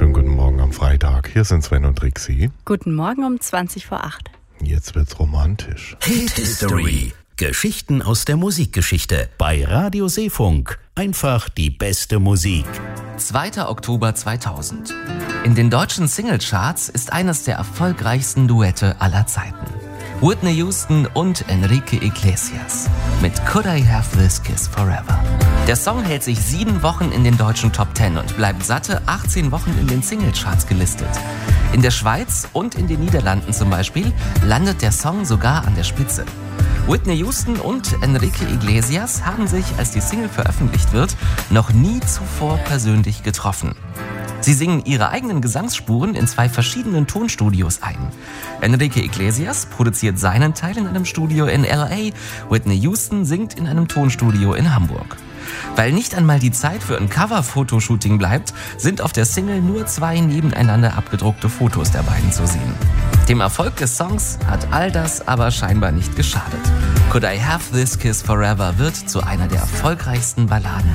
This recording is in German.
wunderschönen guten Morgen am Freitag. Hier sind Sven und Rixi. Guten Morgen um 20 vor 8. Jetzt wird's romantisch. Hit History. Geschichten aus der Musikgeschichte. Bei Radio Seefunk. Einfach die beste Musik. 2. Oktober 2000. In den deutschen Singlecharts ist eines der erfolgreichsten Duette aller Zeiten. Whitney Houston und Enrique Iglesias mit Could I Have This Kiss Forever. Der Song hält sich 7 Wochen in den deutschen Top 10 und bleibt satte 18 Wochen in den Singlecharts gelistet. In der Schweiz und in den Niederlanden zum Beispiel landet der Song sogar an der Spitze. Whitney Houston und Enrique Iglesias haben sich, als die Single veröffentlicht wird, noch nie zuvor persönlich getroffen. Sie singen ihre eigenen Gesangsspuren in 2 verschiedenen Tonstudios ein. Enrique Iglesias produziert seinen Teil in einem Studio in L.A., Whitney Houston singt in einem Tonstudio in Hamburg. Weil nicht einmal die Zeit für ein Cover-Fotoshooting bleibt, sind auf der Single nur 2 nebeneinander abgedruckte Fotos der beiden zu sehen. Dem Erfolg des Songs hat all das aber scheinbar nicht geschadet. Could I Have This Kiss Forever wird zu einer der erfolgreichsten Balladen